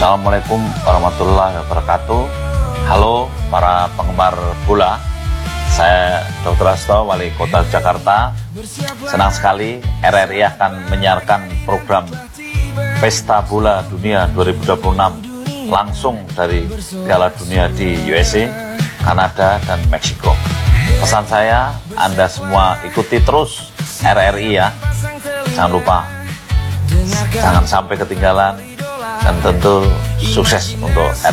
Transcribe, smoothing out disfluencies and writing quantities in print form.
Assalamualaikum warahmatullahi wabarakatuh. Halo para penggemar bola, saya Dr. Hasto, Wali Kota Jakarta. Senang sekali RRI akan menyiarkan program Pesta Bola Dunia 2026 langsung dari Piala Dunia di USA, Kanada, dan Meksiko. Pesan saya, Anda semua ikuti terus RRI ya. Jangan lupa, jangan sampai ketinggalan, dan tentu sukses untuk RRI.